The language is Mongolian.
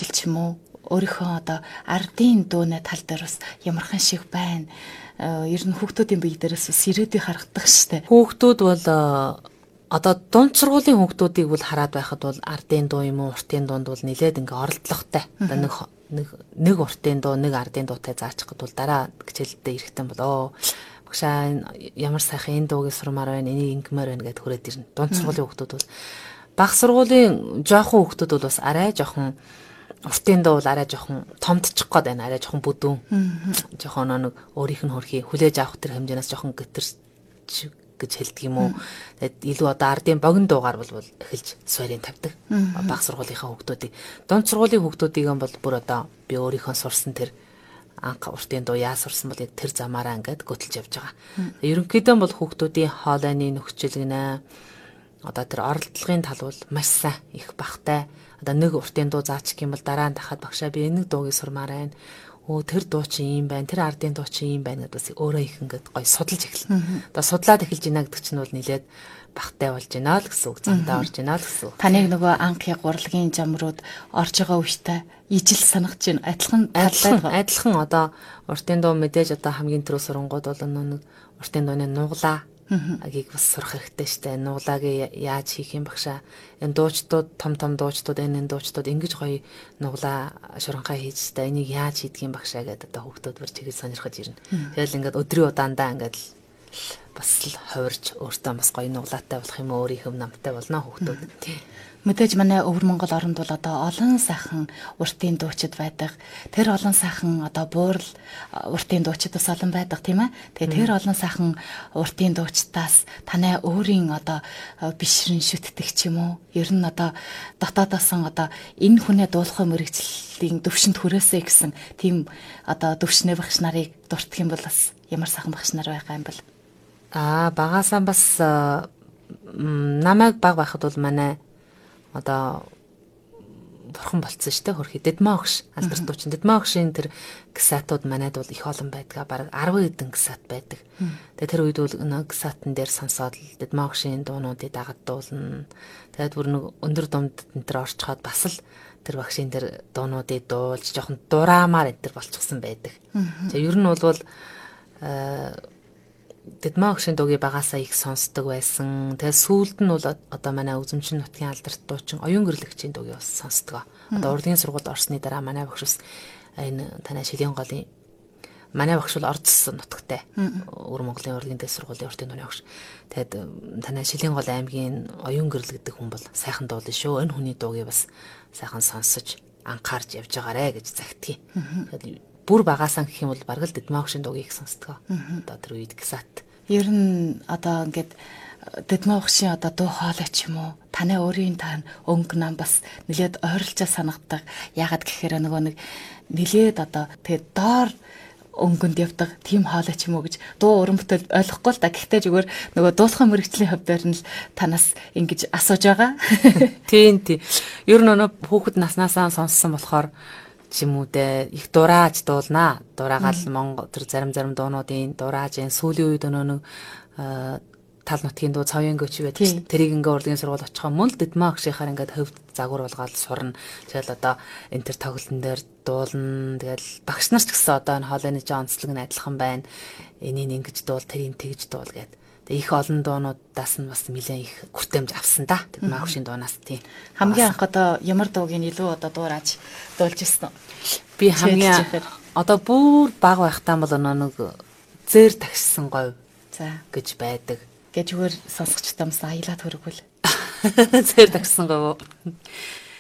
хөгжил ч юм уу өөрийнхөө одоо ардын дууны тал дээр бас ямархан шиг байна. Ер нь хүүхдүүдийн бие дээрээс бас ирээдүйг харагдах штэ. Хүүхдүүд бол одоо дунд сургуулийн хүүхдүүдийг бол хараад байхад бол ардын дуу юм уу уртын дуунд бол нэлээд ингээ оролдлоготой. Одоо нэг уртын дуу, нэг ардын дуутай заачихад бол дараа хичээлдээ ирэхтэн болоо. Багшаа ямар сайхан энэ дуугийн сурмаар байна, энийг ингэмээр байна гэд хүрээд ирнэ. Дунд сургуулийн хүүхдүүд бол бага сургуулийн жоохон хүүхдүүд бол бас арай жоохон уртын дуу бол арай жоохон томдчих гээд байна. Арай жоохон бүдүүн. Жоохон нэг өөрийнх нь хөрхий хүлээж авах тэр хэмжээнээс жоохон гэтэрч гэж хэлдэг юм уу. Тэгээд илүү одоо ардын богино дуугаар бол эхэлж суурийг тавьдаг. Бага сургуулийнхаа хүүхдүүдийг. Дунд сургуулийн хүүхдүүдийг бол бүр одоо би өөрийнхөө сурсан тэр анх уртын дуу яа сурсан бол яг тэр замаараа ингээд гөтөлж явж байгаа. Ерөнхийдөө бол хүүхдүүдийн хоолойны нөхцөл гинэ. Одоо тэр оролдлогын тал бол маш сайн их багтай. Одоо нэг уртын дуу заачих юм бол дараа нь дахиад багшаа би энэ дуугийн сурмаар байна. Тэр дуу чи ийм байна, тэр ардын дуу чи ийм байна гэдээс өөрөө их ингээд гоё судалж эхэлнэ. Одоо судлаад эхэлж байна гэдэг чинь бол нэлээд багтай болж байна л гэсэн үг, зандаа орж байна л гэсэн үг. Таныг нөгөө анхны гурлагийн замрууд орж байгаа үедээ ижил санагч байна. Адилхан одоо уртын дуу мэдээж одоо хамгийн түрүү сурангууд бол нэг уртын дууны нуглаа агийг бас сурах хэрэгтэй штэ. Нуглааг яаж хийх юм багшаа. Энэ дуучдууд том дуучдууд энэ дуучдууд ингэж гоё нуглаа шуранхаа хийж штэ. Энийг яаж хийдэг юм багшаа гэдэг одоо хүүхдүүд бүр чигээр сонирхож ирнэ. Тэгэл ингээд өдрийн удаандаа ингээд бас л хувирж өөртөө бас гоё нуглаатай болох юм өөрийнх нь намтай болно хүүхдүүд. Мэдээж манай өвөр Монгол оронд бол одоо олон сайхан уртын дуучид байдаг. Тэр олон сайхан одоо буурал уртын дуучид бас олон байдаг тийм ээ. Тэгээ тэр олон сайхан уртын дуучдаас танай өөрийн одоо бишрэн шүтдэг ч юм уу. Ер нь одоо дотоодоос одоо энэ хүнээ дуулахын мэрэгжлийн төвшөнд хүрээсэй гэсэн тийм одоо төвшнээ багш нарыг дурдах юм бол бас ямар сайхан багш нар байгаа юм бол. Багаасаа бас намайг баг байхад бол манай одоо бурхан болцсон шүү дээ хөрхий дэдмаа огш алдарт дуучин дэдмаа огшийн тэр гисатууд манайд бол их олон байдаг бараг 10 хэдэн гисат байдаг. Тэгээ тэр үед бол гисатн дээр сонсоод дэдмаа огшийн дуунуудыг дагадуулна. Тэгээд бүр нэг өндөр думд энэ төр орчхоод бас л тэр багшийн тэр дуунуудыг дуулж жоохон дураамаар энэ төр болчихсон байдаг. Тэгээ ер нь бол дэдмаа огшийн дуугийн багаасаа их сонсдог байсан. Тэгээ сүүлд нь бол одоо манай үзэмчин нутгийн алдарт дуучин оюун гэрлэгчийн дуугийг бас сонсдог. Одоо урлагийн сургуульд орсны дараа манай багш бас энэ танай шилийн голын манай багш бол ордс нутагтай. Өвөр Монголын урлагийн дэс сургуулийн уртын дууны багш. Тэгээд танай шилийн гол аймгийн оюун гэрэл гэдэг хүн бол сайхан дуулна шүү. Энэ хүний дуугийг бас сайхан сонсож анхаарч явж байгаарэ гэж загтгий. Бүр багаасаа гэх юм бол бараг л дэдмаа огшийн дуугийг сонсдог. Одоо тэр үед гисат. Ер нь одоо ингээд дэдмаа огшийн одоо дуу хоолой ч юм уу танай өөрийн тань өнгө нам бас нэлээд ойрлцоо санагдаг. Яагаад гэхээр нөгөө нэг нэлээд одоо тэгээ доор өнгөнд явдаг тийм хоолой ч юм уу гэж дуу уран бүтээл ойлгохгүй л да. Гэхдээ зүгээр нөгөө дуулахын мэрэгчлийн хөвдөр нь л танаас ингэж асууж байгаа. Тийм. Ер нь өнөө хүүхэд наснаасаа сонссон болохоор ч юм уу те их дурааж дуулнаа. Дураагаал Монгол тэр зарим дуунуудын дурааж энэ сүүлийн үед нэг тал нутгийн дуу цавын гөч байдаг. Тэрийг ингээ урлагийн сургууль очихоо мөн л дэдмаа агшихаар ингээ хөвд загвар болгоод сурна. Тэгэл одоо энэ тэр тоглолтын дээр дуулна. Тэгэл багш нар ч гэсэн одоо энэ хоолойны онцлог нь адилхан байна. Энийг ингэж дуул, тэрийг тэгж дуул гэдэг. Их олон дуунуудаас нь бас нэлээд их хүртээмж авсан да. Дэдмаа агшийн дуунаас тийм. Хамгийн анх одоо ямар дууг илүү одоо дуурайж дуулж ирсэн үү? Би хамгийн одоо бүр бага байхдаа бол нэг зээр тагшсан говь гэж байдаг. Гэж зүгээр сонсогчдоос аялаад хөргвөл. Зээр тагшсан говь.